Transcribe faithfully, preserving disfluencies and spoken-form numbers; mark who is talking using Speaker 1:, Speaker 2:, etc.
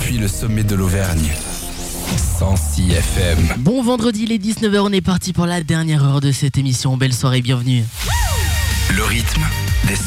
Speaker 1: depuis le sommet de l'Auvergne. cent six F M.
Speaker 2: Bon vendredi, il est dix-neuf heures, on est parti pour la dernière heure de cette émission. Belle soirée, bienvenue.
Speaker 1: Le rythme